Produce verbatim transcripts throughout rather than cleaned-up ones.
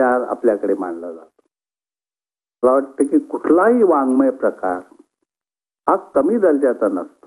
विचार आपल्याकडे मांडला जातो. मला वाटतं की कुठलाही वाङ्मय प्रकार हा कमी दर्जाचा नसतो.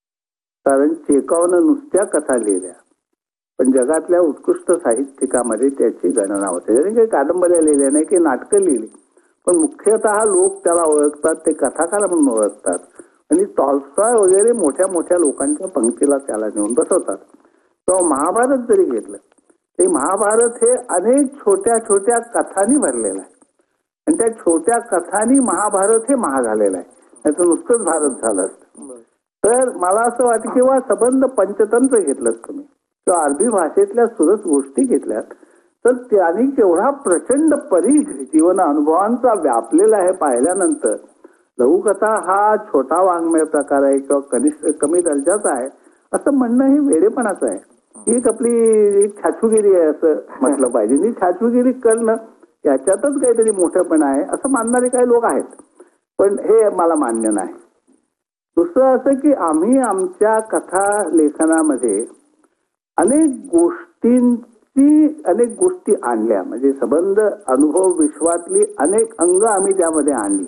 कारण चेकावनं नुसत्या कथा लिहिल्या, पण जगातल्या उत्कृष्ट साहित्यिकामध्ये त्याची गणना होते. जरी काही कादंबऱ्या लिहिल्या नाही, काही नाटकं लिहिली, पण मुख्यतः लोक त्याला ओळखतात, ते कथाकार म्हणून ओळखतात. आणि टॉल्स्टॉय वगैरे मोठ्या मोठ्या लोकांच्या पंक्तीला त्याला नेऊन बसवतात. तो महाभारत जरी घेतलं, ते महाभारत हे अनेक छोट्या छोट्या कथांनी भरलेलं आहे. आणि त्या छोट्या कथांनी महाभारत हे महा झालेलं आहे. त्याचं नुसतंच भारत झालं असतं. तर मला असं वाटतं किंवा संबंध पंचतंत्र घेतलं तुम्ही किंवा अरबी भाषेतल्या सुरस गोष्टी घेतल्यात, तर त्यांनी केवढा प्रचंड परीघ जीवन अनुभवांचा व्यापलेला आहे पाहिल्यानंतर लघुकथा हा छोटा वाङ्मय प्रकार आहे किंवा कनिष्ठ कमी दर्जाचा आहे असं म्हणणं हे वेडेपणाचं आहे. ही एक आपली एक छाछूगिरी आहे असं म्हटलं पाहिजे. ही छाछूगिरी करणं याच्यातच काहीतरी मोठेपणा आहे असं मानणारे काही लोक आहेत, पण हे मला मान्य नाही. दुसरं असं की आम्ही आमच्या कथा लेखनामध्ये अनेक गोष्टींची अनेक गोष्टी आणल्या, म्हणजे संबंध अनुभव विश्वातली अनेक अंग आम्ही त्यामध्ये आणली.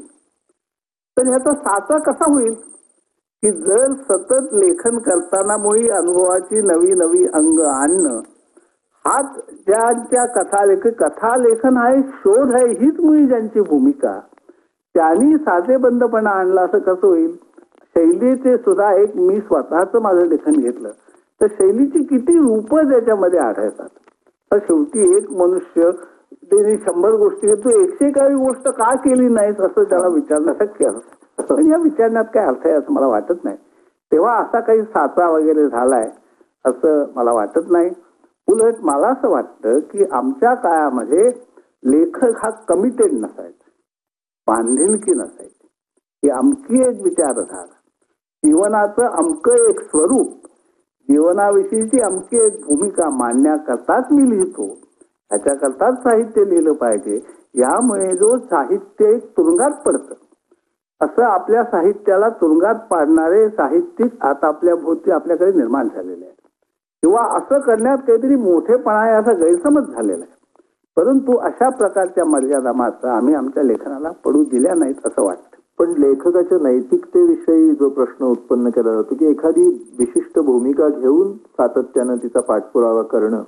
तर ह्याचा साचा कसा होईल की जर सतत लेखन करताना मुळी अनुभवाची नवी नवी अंग आणणं हाच ज्यांच्या कथा लेख कथा लेखन हा एक शोध आहे, हीच मुळी ज्यांची भूमिका, त्यांनी साधेबंदपणा आणला असं कसं होईल. शैलीचे सुद्धा एक मी स्वतःच माझं लेखन घेतलं तर शैलीची किती रूपं त्याच्यामध्ये आढळतात. तर शेवटी एक मनुष्य त्यांनी शंभर गोष्टी तू एकशे काही गोष्ट का केली नाहीस असं त्याला विचारणं शक्य असतं. पण या विचारण्यात काय अर्थ आहे असं मला वाटत नाही. तेव्हा असा काही साचा वगैरे झालाय असं मला वाटत नाही. उलट मला असं वाटतं की आमच्या काळामध्ये लेखक हा कमिटेड नसायचा, बांधिलकी नसायची, ही आमची एक विचारधारा, जीवनाचं अमकं एक स्वरूप, जीवनाविषयीची आमची एक भूमिका मांडण्याकरताच मी लिहितो, ह्याच्याकरताच साहित्य लिहिलं पाहिजे. यामुळे जो साहित्य एक तुरुंगात पडतं असं आपल्या साहित्याला तुरुंगात पाडणारे साहित्यिक आता आपल्या भोवती आपल्याकडे निर्माण झालेले आहेत, किंवा असं करण्यात काहीतरी मोठेपणा आहे असा गैरसमज झालेला आहे. परंतु अशा प्रकारच्या मर्यादा मात्र आम्ही आमच्या लेखनाला पडू दिल्या नाहीत असं वाटतं. पण लेखकाच्या नैतिकतेविषयी जो प्रश्न उत्पन्न केला जातो की एखादी विशिष्ट भूमिका घेऊन सातत्यानं तिचा पाठपुरावा करणं,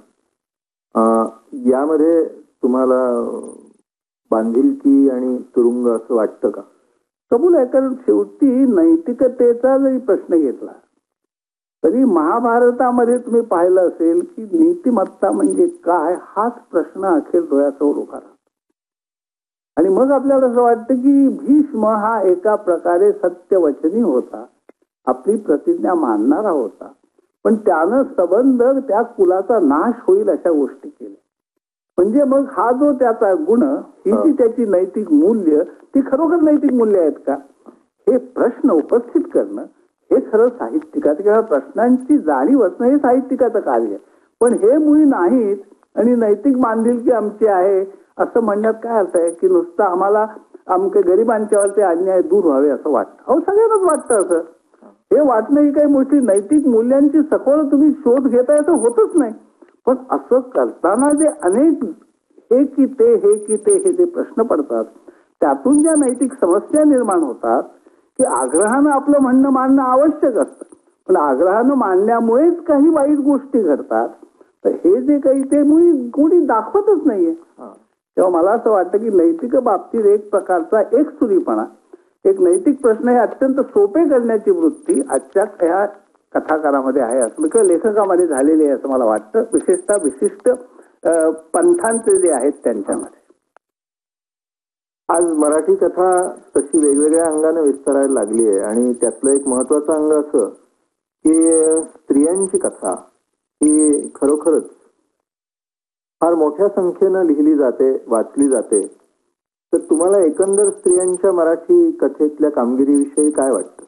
यामध्ये तुम्हाला बांधिलकी आणि तुरुंग असं वाटतं का? कबूल आहे, कारण शेवटी नैतिकतेचा जरी प्रश्न घेतला तरी महाभारतामध्ये तुम्ही पाहिलं असेल की नीतिमत्ता म्हणजे काय हाच प्रश्न अखेर डोळ्यासमोर उभा राहतो. आणि मग आपल्याला असं वाटतं की भीष्म हा एका प्रकारे सत्यवचनी होता, आपली प्रतिज्ञा मानणारा होता, पण त्यानं संबंध त्या कुलाचा नाश होईल अशा गोष्टी केल्या. म्हणजे मग हा जो त्याचा गुण, ही जी त्याची नैतिक मूल्य, ती खरोखर नैतिक मूल्य आहेत का हे प्रश्न उपस्थित करणं हे खरं साहित्यिकाचं किंवा प्रश्नांची जाणीव असणं हे साहित्यिकाचं कार्य आहे. पण हे मुळी नाहीत आणि नैतिक बांधिलकी आमची आहे असं म्हणण्यात काय अर्थ आहे की नुसतं आम्हाला आमच्या गरिबांच्यावरचे अन्याय दूर व्हावे असं वाटतं. अहो सगळ्यांनाच वाटतं असं. हे वाटणं ही काही मोठी नैतिक मूल्यांची सखोल तुम्ही शोध घेताय असं होतच नाही. पण असं करताना जे अनेक हे की ते हे की ते हे जे प्रश्न पडतात त्यातून ज्या नैतिक समस्या निर्माण होतात की आग्रहानं आपलं म्हणणं मांडणं आवश्यक असतं, पण आग्रहानं मांडण्यामुळेच काही वाईट गोष्टी घडतात. तर हे जे काही ते मुळी कोणी दाखवतच नाहीये. तेव्हा मला असं वाटतं की नैतिक बाबतीत एक प्रकारचा एक सुरीपणा, एक नैतिक प्रश्न हे अत्यंत सोपे करण्याची वृत्ती आजच्या ह्या कथाकारामध्ये आहे असं किंवा लेखकामध्ये झालेली आहे असं मला वाटतं, विशेषतः विशिष्ट पंथांचे जे आहेत त्यांच्यामध्ये. आज मराठी कथा तशी वेगवेगळ्या अंगाने विस्तारायला लागली आहे आणि त्यातलं एक महत्वाचं अंग असं की स्त्रियांची कथा ही खरोखरच फार मोठ्या संख्येनं लिहिली जाते, वाचली जाते. तर तुम्हाला एकंदर स्त्रियांच्या मराठी कथेतल्या कामगिरीविषयी काय वाटतं?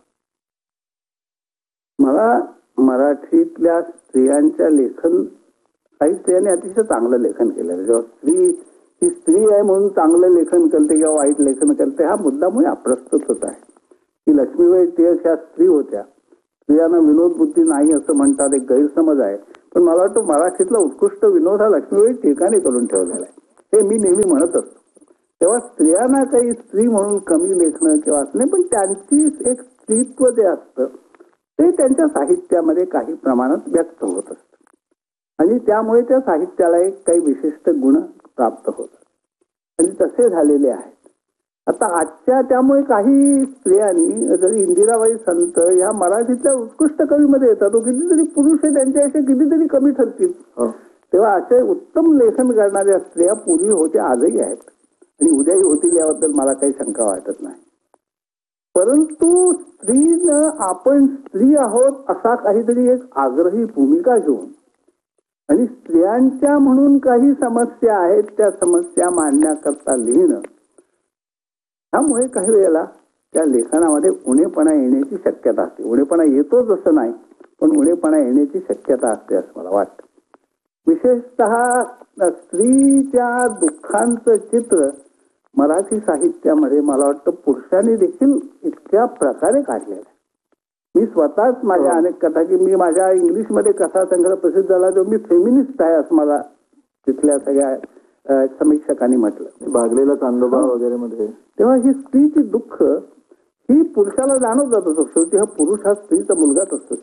मला मराठीतल्या स्त्रियांच्या लेखन, काही स्त्रियांनी अतिशय चांगलं लेखन केलं. जेव्हा स्त्री ही स्त्री आहे म्हणून चांगलं लेखन करते किंवा वाईट लेखन करते हा मुद्दामुळे अप्रस्तुतच आहे. की लक्ष्मीबाई टिळक ह्या स्त्री होत्या, स्त्रियांना विनोद बुद्धी नाही असं म्हणतात, एक गैरसमज आहे. पण मला वाटतं मराठीतला उत्कृष्ट विनोद हा लक्ष्मीबाई टिळकाने करून ठेवलेला आहे. हे मी नेहमी म्हणत असतो. तेव्हा स्त्रियांना काही स्त्री म्हणून कमी लेखणं किंवा असं नाही, पण त्यांची एक स्त्रीत्व जे असतं ते त्यांच्या साहित्यामध्ये काही प्रमाणात व्यक्त होत असतं आणि त्यामुळे त्या साहित्याला एक काही विशिष्ट गुण प्राप्त होतात आणि तसे झालेले आहेत. आता आजच्या त्यामुळे काही स्त्रियांनी, जरी इंदिराबाई संत या मराठीतल्या उत्कृष्ट कवीमध्ये येतात, तो कितीतरी पुरुष आहे त्यांच्यापेक्षा कितीतरी कमी ठरतील. तेव्हा असे उत्तम लेखन करणाऱ्या स्त्रिया पूर्वी होत्या, आजही आहेत आणि उद्याही होतील याबद्दल मला काही शंका वाटत नाही. परंतु स्त्रीनं आपण स्त्री आहोत असा काहीतरी एक आग्रही भूमिका घेऊन आणि स्त्रियांच्या म्हणून काही समस्या आहेत त्या समस्या मांडण्याकरता लिहिणं, त्यामुळे काही वेळेला त्या लेखनामध्ये उणेपणा येण्याची शक्यता असते. उणेपणा येतोच असं नाही, पण उणेपणा येण्याची शक्यता असते असं मला वाटतं. विशेषतः स्त्रीच्या दुःखांचं चित्र मराठी साहित्यामध्ये मला वाटतं पुरुषांनी देखील इतक्या प्रकारे काढलेलं आहे. मी स्वतःच माझ्या अनेक कथा, की मी माझ्या इंग्लिशमध्ये कथा संग्रह प्रसिद्ध झाला तेव्हा मी फेमिनिस्ट आहे असं मला तिथल्या सगळ्या समीक्षकांनी म्हटलं. भागलेला चांदोबा वगैरे मध्ये. तेव्हा ही स्त्रीची दुःख ही पुरुषाला जाणवत जात असतो. शेवटी हा पुरुष हा स्त्रीचा मुलगाच असतो.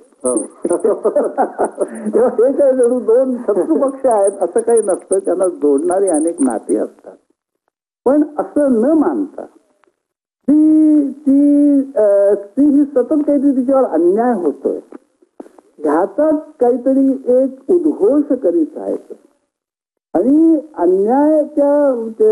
तेव्हा हे काय जणू दोन शत्रुपक्ष आहेत असं काही नसतं, त्यांना जोडणारी अनेक नाती असतात. पण असं न मानता ती ती स्त्री ही सतत काहीतरी तिच्यावर अन्याय होतोय ह्याचाच काहीतरी एक उद्घोष करीत राहायचं आणि अन्यायाच्या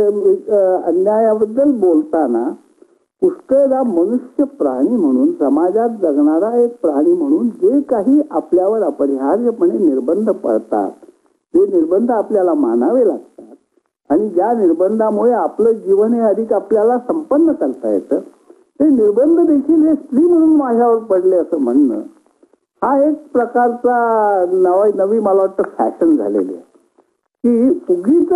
अन्यायाबद्दल बोलताना पुष्कळदा मनुष्य प्राणी म्हणून, समाजात जगणारा एक प्राणी म्हणून जे काही आपल्यावर अपरिहार्यपणे निर्बंध पडतात, जे निर्बंध आपल्याला मानावे लागतात आणि ज्या निर्बंधामुळे आपलं जीवन हे अधिक आपल्याला संपन्न करता येतं, ते निर्बंध देखील हे स्त्री म्हणून माझ्यावर पडले असं म्हणणं हा एक प्रकारचा नवा नवी मला वाटतं फॅशन झालेली आहे. की उगीच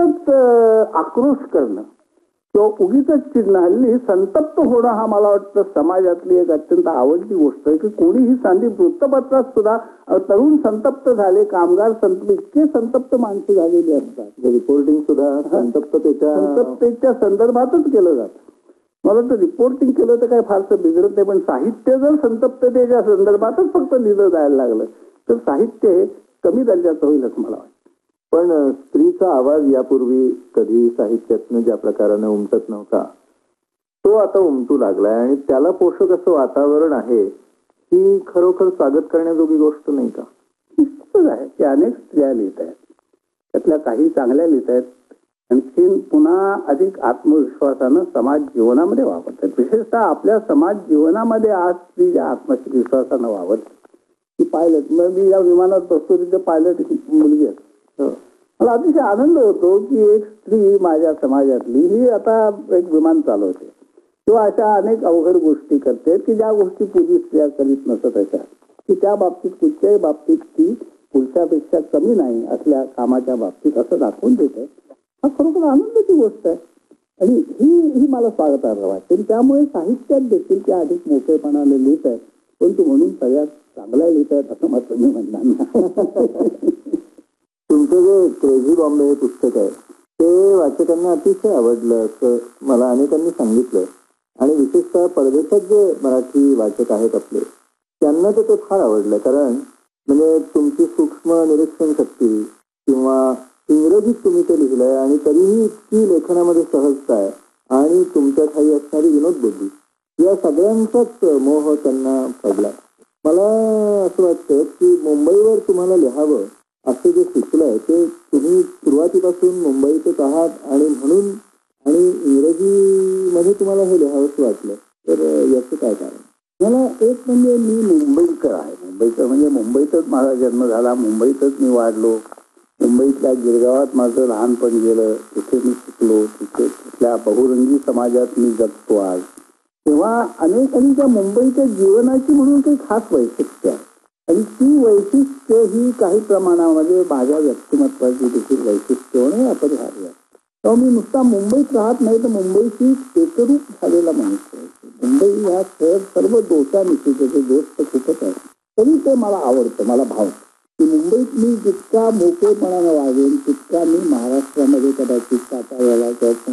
आक्रोश करणं किंवा उगीच चिडणं, हल्ली संतप्त होणं हा मला वाटतं समाजातली एक अत्यंत आवडती गोष्ट आहे. की कोणीही सांगली वृत्तपत्रात सुद्धा तरुण संतप्त झाले, कामगार संतप्त, इतके संतप्त माणसं झालेली असतात. रिपोर्टिंग सुद्धा संतप्ततेच्या संतप्ततेच्या संदर्भातच केलं जातं. मला तर रिपोर्टिंग केलं तर काय फारसं बिघडत नाही, पण साहित्य जर संतप्ततेच्या संदर्भातच फक्त लिहिलं जायला लागलं तर साहित्य हे कमी दर्जाचं होईल असं मला वाटतं. पण स्त्रीचा आवाज यापूर्वी कधी साहित्यातनं ज्या प्रकाराने उमटत नव्हता तो आता उमटू लागलाय आणि त्याला पोषक असं वातावरण आहे, ही खरोखर स्वागत करण्याजोगी गोष्ट नाही का? निश्चितच आहे की अनेक स्त्रिया लिहित आहेत, त्यातल्या काही चांगल्या लिहित आहेत, आणखी पुन्हा अधिक आत्मविश्वासानं समाज जीवनामध्ये वावरतात. विशेषतः आपल्या समाज जीवनामध्ये आज स्त्री ज्या आत्मविश्वासानं वावरते ती पायलट, मग मी या विमानात बसतो तिथे पायलट मुलगी असते. मला अतिशय आनंद होतो की एक स्त्री माझ्या समाजातली ही आता एक विमान चालवते किंवा अशा अनेक अवघड गोष्टी करते की ज्या गोष्टी पूर्वी स्त्रिया करीत नसत अशा, की त्या बाबतीत कुठच्याही बाबतीत ती पुरुषापेक्षा कमी नाही असल्या कामाच्या बाबतीत असं दाखवून देते. हा खरोखर आनंदाची गोष्ट आहे आणि ही ही मला स्वागतार्ह वाटते. त्यामुळे साहित्यात देखील त्या अधिक मोठेपणाने लिहित आहेत, परंतु म्हणून सगळ्यात चांगल्या लिहित आहेत असं मात्र मी म्हणणार. तुमचं जे क्रेझी बॉम्बे हे पुस्तक आहे ते वाचकांना अतिशय आवडलं असं मला अनेकांनी सांगितलं आणि विशेषतः परदेशात जे मराठी वाचक आहेत आपले त्यांना तर ते फार आवडलं. कारण म्हणजे तुमची सूक्ष्म निरीक्षण शक्ती किंवा इंग्रजीत तुम्ही ते लिहिलंय आणि तरीही इतकी लेखनामध्ये सहजता आहे आणि तुमच्या ठाई असणारी विनोदबुद्धी या सगळ्यांचाच मोह त्यांना पडला. मला असं वाटतं की मुंबईवर तुम्हाला लिहावं असं जे सुचलंय ते तुम्ही सुरुवातीपासून मुंबईतच आहात आणि म्हणून आणि इंग्रजीमध्ये तुम्हाला हे लिहावंच वाटलं, तर याचं काय कारण? मला एक म्हणजे मी मुंबईकर आहे. मुंबईकर म्हणजे मुंबईतच माझा जन्म झाला, मुंबईतच मी वाढलो, मुंबईतल्या गिरगावात माझं लहानपण गेलं, तिथे मी शिकलो, तिथे तिथल्या बहुरंगी समाजात मी जगतो आज. तेव्हा अनेक आणि त्या मुंबईच्या जीवनाची म्हणून काही खास वैशिष्ट्य आहे आणि ती वैशिष्ट्य ही काही प्रमाणामध्ये माझ्या व्यक्तिमत्वाची देखील वैशिष्ट्य होणे अपरिहार्य आहे. तेव्हा मी नुसता मुंबईत राहत नाही तर मुंबईशी एकरूप झालेला मनुष्य आहे. मुंबई ह्या शहर सर्व दोषांशी त्याचे दोष तर खूपच आहे, तरी ते मला आवडतं, मला भावतं. की मुंबईत मी जितका मोकळेपणानं वागेन तितका मी महाराष्ट्रामध्ये कदाचित साताऱ्याला किंवा